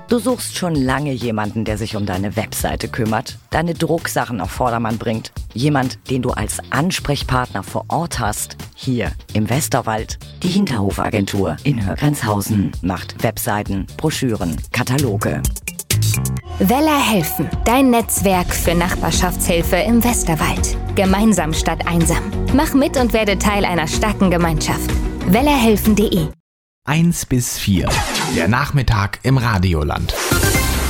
Du suchst schon lange jemanden, der sich um deine Webseite kümmert, deine Drucksachen auf Vordermann bringt. Jemand, den du als Ansprechpartner vor Ort hast. Hier im Westerwald. Die Hinterhofagentur in Högrenzhausen macht Webseiten, Broschüren, Kataloge. Weller helfen, dein Netzwerk für Nachbarschaftshilfe im Westerwald. Gemeinsam statt einsam. Mach mit und werde Teil einer starken Gemeinschaft. wellerhelfen.de 1 bis 4. Der Nachmittag im Radioland.